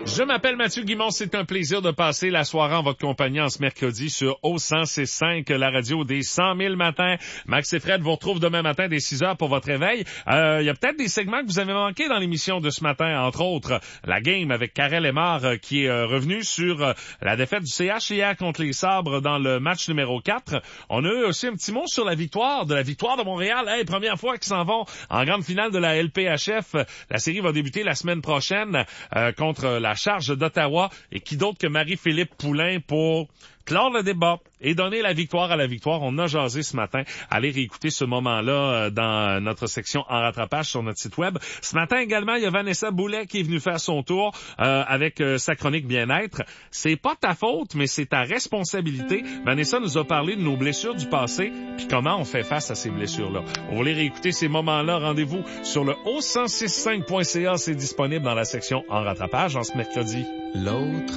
Je m'appelle Mathieu Guimond, c'est un plaisir de passer la soirée en votre compagnie en ce mercredi sur O106.5, la radio des 100 000 matins. Max et Fred vous retrouvent demain matin dès 6 heures pour votre réveil. Il y a peut-être des segments que vous avez manqués dans l'émission de ce matin, entre autres la game avec Karel Emard qui est revenu sur la défaite du CH hier contre les Sabres dans le match numéro 4. On a eu aussi un petit mot sur la victoire de Montréal. Première fois qu'ils s'en vont en grande finale de la LPHF. La série va débuter la semaine prochaine contre la Charge d'Ottawa, et qui d'autre que Marie-Philippe Poulain pour clore le débat et donner la victoire à la victoire. On a jasé ce matin. Allez réécouter ce moment-là dans notre section en rattrapage sur notre site web. Ce matin également, il y a Vanessa Boulet qui est venue faire son tour avec sa chronique bien-être. C'est pas ta faute, mais c'est ta responsabilité. Vanessa nous a parlé de nos blessures du passé puis comment on fait face à ces blessures-là. On va aller réécouter ces moments-là. Rendez-vous sur le O1065.ca. C'est disponible dans la section en rattrapage en ce mercredi. L'autre